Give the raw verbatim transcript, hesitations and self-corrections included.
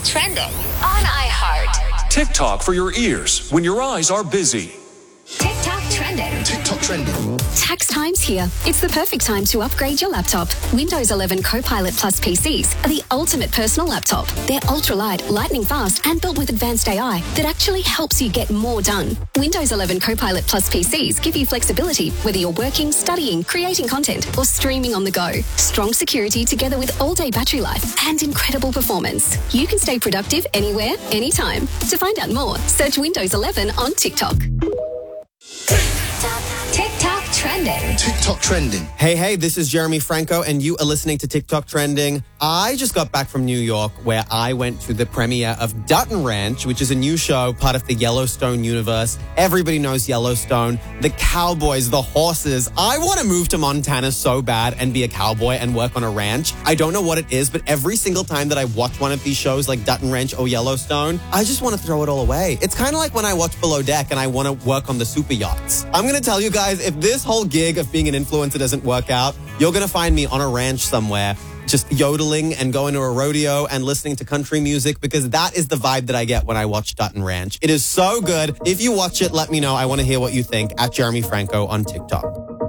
Trending on iHeart. TikTok for your ears when your eyes are busy. TikTok trending. TikTok trending. Tax time's here. It's the perfect time to upgrade your laptop. Windows eleven Copilot Plus P Cs are the ultimate personal laptop. They're ultra-light, lightning fast, and built with advanced A I that actually helps you get more done. Windows eleven Copilot Plus P Cs give you flexibility whether you're working, studying, creating content, or streaming on the go. Strong security together with all-day battery life and incredible performance. You can stay productive anywhere, anytime. To find out more, search Windows eleven on TikTok. TikTok trending. TikTok trending. Hey, hey, this is Jeremy Franco, and you are listening to TikTok Trending. I just got back from New York, where I went to the premiere of Dutton Ranch, which is a new show, part of the Yellowstone universe. Everybody knows Yellowstone. The cowboys, the horses. I want to move to Montana so bad and be a cowboy and work on a ranch. I don't know what it is, but every single time that I watch one of these shows like Dutton Ranch or Yellowstone, I just want to throw it all away. It's kind of like when I watch Below Deck and I want to work on the super yachts. I'm going to tell you guys, if this whole gig of being an influencer doesn't work out, you're going to find me on a ranch somewhere, just yodeling and going to a rodeo and listening to country music, because that is the vibe that I get when I watch Dutton Ranch. It is so good. If you watch it, let me know. I want to hear what you think at Jeremy Franco on TikTok.